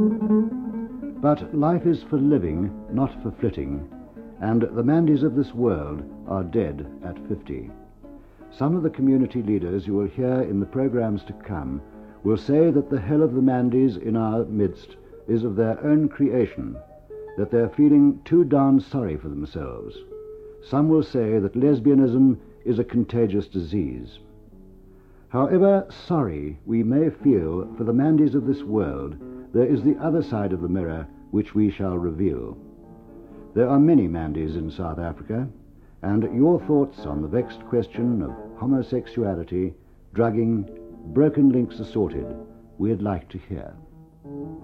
But life is for living, not for flitting, and the Mandy's of this world are dead at 50. Some of the community leaders you will hear in the programs to come will say that the hell of the Mandy's in our midst is of their own creation, that they're feeling too darn sorry for themselves. Some will say that lesbianism is a contagious disease. However sorry we may feel for the Mandy's of this world, there is the other side of the mirror which we shall reveal. There are many Mandy's in South Africa, and your thoughts on the vexed question of homosexuality, drugging, broken links assorted, we'd like to hear.